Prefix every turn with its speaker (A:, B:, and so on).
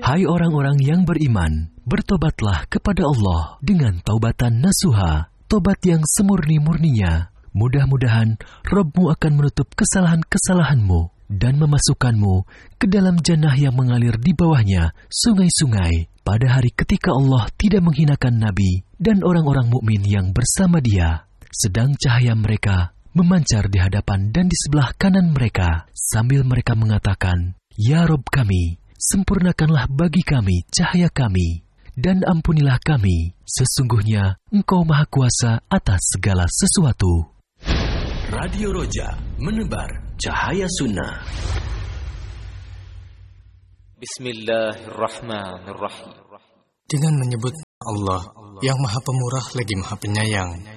A: Hai orang-orang yang beriman, bertobatlah kepada Allah dengan taubatan nasuha, tobat yang semurni-murninya. Mudah-mudahan Rabb-Mu akan menutup kesalahan-kesalahanmu dan memasukkanmu ke dalam jannah yang mengalir di bawahnya sungai-sungai pada hari ketika Allah tidak menghinakan Nabi dan orang-orang mukmin yang bersama Dia, sedang cahaya mereka memancar di hadapan dan di sebelah kanan mereka sambil mereka mengatakan, Ya Rabb kami, sempurnakanlah bagi kami cahaya kami dan ampunilah kami, sesungguhnya Engkau Maha Kuasa atas segala sesuatu. Radio Roja menebar cahaya sunnah.
B: Bismillahirrahmanirrahim. Dengan menyebut Allah yang Maha Pemurah lagi Maha Penyayang.